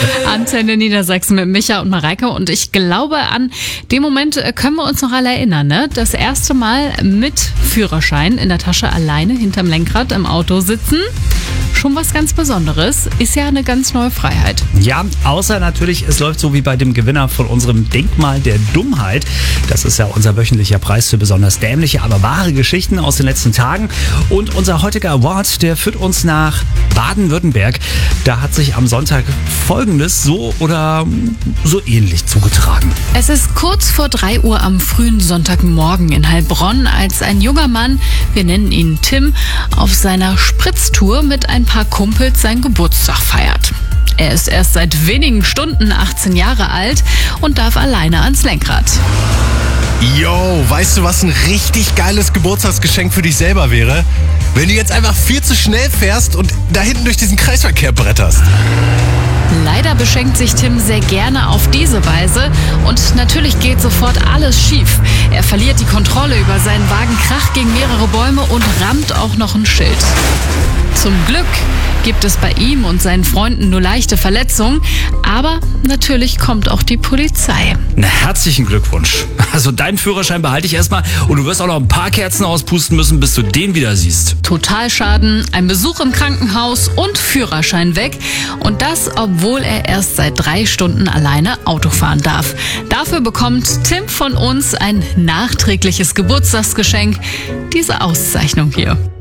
Antenne Niedersachsen mit Micha und Mareike. Und ich glaube, an dem Moment können wir uns noch alle erinnern, ne? Das erste Mal mit Führerschein in der Tasche alleine hinterm Lenkrad im Auto sitzen. Schon was ganz Besonderes. Ist ja eine ganz neue Freiheit. Ja, außer natürlich, es läuft so wie bei dem Gewinner von unserem Denkmal der Dummheit. Das ist ja unser wöchentlicher Preis für besonders dämliche, aber wahre Geschichten aus den letzten Tagen. Und unser heutiger Award, der führt uns nach Baden-Württemberg. Da hat sich am Sonntag Folgendes so oder so ähnlich zugetragen. Es ist kurz vor 3 Uhr am frühen Sonntagmorgen in Heilbronn, als ein junger Mann, wir nennen ihn Tim, auf seiner Spritztour mit ein paar Kumpels seinen Geburtstag feiert. Er ist erst seit wenigen Stunden 18 Jahre alt und darf alleine ans Lenkrad. Yo, weißt du, was ein richtig geiles Geburtstagsgeschenk für dich selber wäre? Wenn du jetzt einfach viel zu schnell fährst und da hinten durch diesen Kreisverkehr bretterst. Leider beschenkt sich Tim sehr gerne auf diese Weise und natürlich geht sofort alles schief. Er verliert die Kontrolle über seinen Wagen, kracht gegen mehrere Bäume und rammt auch noch ein Schild. Zum Glück gibt es bei ihm und seinen Freunden nur leichte Verletzungen, aber natürlich kommt auch die Polizei. Na, herzlichen Glückwunsch. Also deinen Führerschein behalte ich erstmal und du wirst auch noch ein paar Kerzen auspusten müssen, bis du den wieder siehst. Totalschaden, ein Besuch im Krankenhaus und Führerschein weg. Und das, obwohl er erst seit 3 Stunden alleine Auto fahren darf. Dafür bekommt Tim von uns ein nachträgliches Geburtstagsgeschenk, diese Auszeichnung hier.